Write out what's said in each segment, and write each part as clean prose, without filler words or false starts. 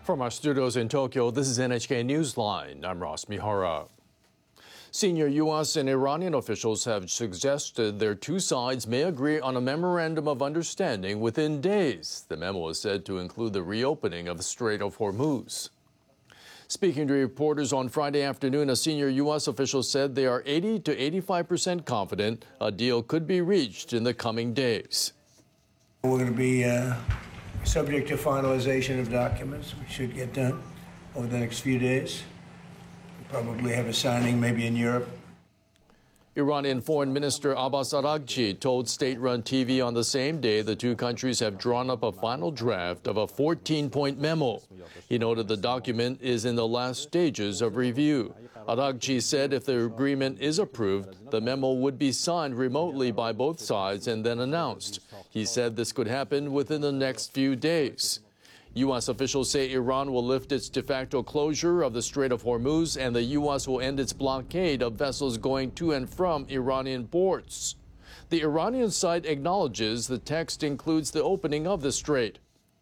From our studios in Tokyo, this is NHK Newsline. I'm Ross Mihara. Senior U.S. and Iranian officials have suggested their two sides may agree on a memorandum of understanding within days. The memo is said to include the reopening of the Strait of Hormuz. Speaking to reporters on Friday afternoon, a senior U.S. official said they are 80 to 85% confident a deal could be reached in the coming days. We're going to be subject to finalization of documents. We should get done over the next few days. We'll probably have a signing maybe in Europe. Iranian Foreign Minister Abbas Araghchi told state-run TV on the same day the two countries have drawn up a final draft of a 14-point memo. He noted the document is in the last stages of review. Araghchi said if the agreement is approved, the memo would be signed remotely by both sides and then announced. He said this could happen within the next few days. U.S. officials say Iran will lift its de facto closure of the Strait of Hormuz and the U.S. will end its blockade of vessels going to and from Iranian ports. The Iranian side acknowledges the text includes the opening of the strait.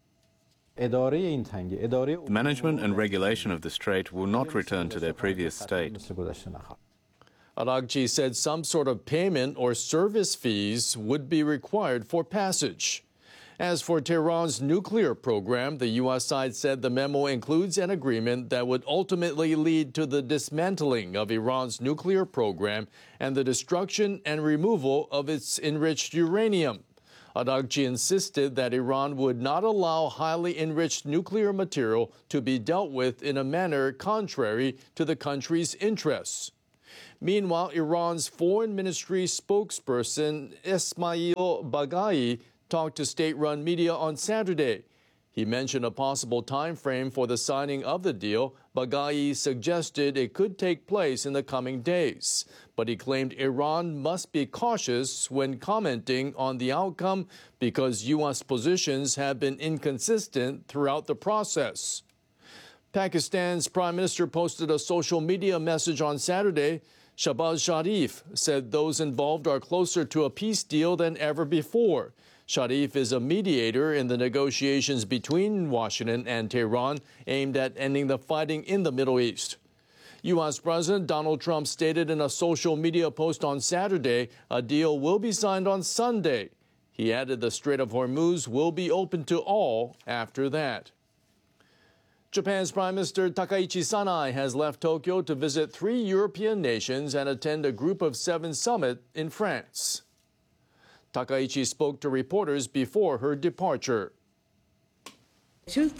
The management and regulation of the strait will not return to their previous state. Araghchi said some sort of payment or service fees would be required for passage. As for Tehran's nuclear program, the U.S. side said the memo includes an agreement that would ultimately lead to the dismantling of Iran's nuclear program and the destruction and removal of its enriched uranium. Araghchi insisted that Iran would not allow highly enriched nuclear material to be dealt with in a manner contrary to the country's interests. Meanwhile, Iran's foreign ministry spokesperson Esmail Baghai talked to state-run media on Saturday. He mentioned a possible time frame for the signing of the deal. Baghai suggested it could take place in the coming days, but he claimed Iran must be cautious when commenting on the outcome because U.S. positions have been inconsistent throughout the process. Pakistan's prime minister posted a social media message on Saturday. Shahbaz Sharif said those involved are closer to a peace deal than ever before. Sharif is a mediator in the negotiations between Washington and Tehran aimed at ending the fighting in the Middle East. U.S. President Donald Trump stated in a social media post on Saturday a deal will be signed on Sunday. He added the Strait of Hormuz will be open to all after that. Japan's Prime Minister Takaichi Sanai has left Tokyo to visit 3 European nations and attend a Group of 7 summit in France. Takaichi spoke to reporters before her departure. I hope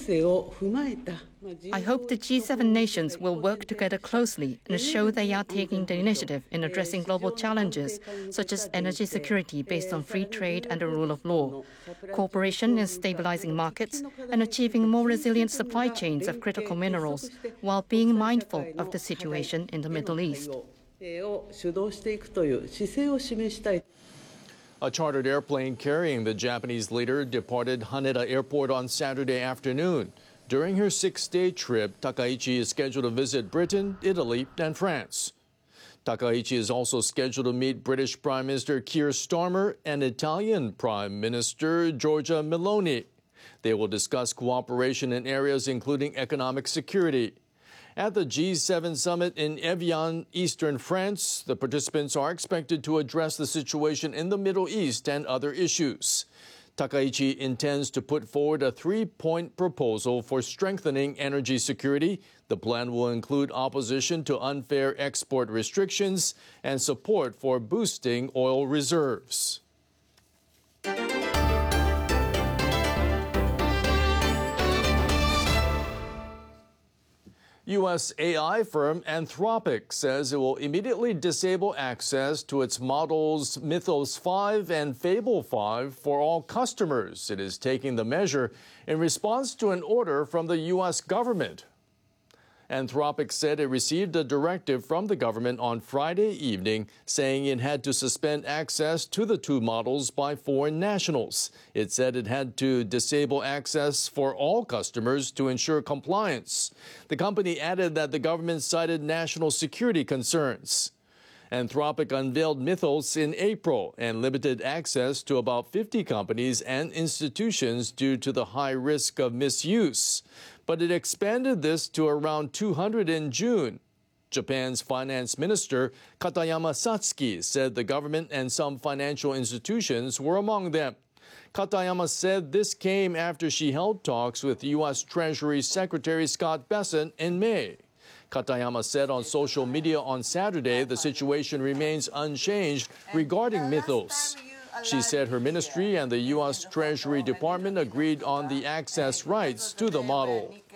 the G7 nations will work together closely and show they are taking the initiative in addressing global challenges such as energy security based on free trade and the rule of law, cooperation in stabilizing markets and achieving more resilient supply chains of critical minerals while being mindful of the situation in the Middle East. A chartered airplane carrying the Japanese leader departed Haneda Airport on Saturday afternoon. During her 6-day trip, Takaichi is scheduled to visit Britain, Italy, and France. Takaichi is also scheduled to meet British Prime Minister Keir Starmer and Italian Prime Minister Giorgia Meloni. They will discuss cooperation in areas including economic security. At the G7 summit in Evian, eastern France, the participants are expected to address the situation in the Middle East and other issues. Takaichi intends to put forward a 3-point proposal for strengthening energy security. The plan will include opposition to unfair export restrictions and support for boosting oil reserves. U.S. AI firm Anthropic says it will immediately disable access to its models Mythos 5 and Fable 5 for all customers. It is taking the measure in response to an order from the U.S. government. Anthropic said it received a directive from the government on Friday evening saying it had to suspend access to the two models by foreign nationals. It said it had to disable access for all customers to ensure compliance. The company added that the government cited national security concerns. Anthropic unveiled Mythos in April and limited access to about 50 companies and institutions due to the high risk of misuse. But it expanded this to around 200 in June. Japan's finance minister, Katayama Satsuki, said the government and some financial institutions were among them. Katayama said this came after she held talks with U.S. Treasury Secretary Scott Bessent in May. Katayama said on social media on Saturday the situation remains unchanged regarding Mythos. She said her ministry and the U.S. Treasury Department agreed on the access rights to the model.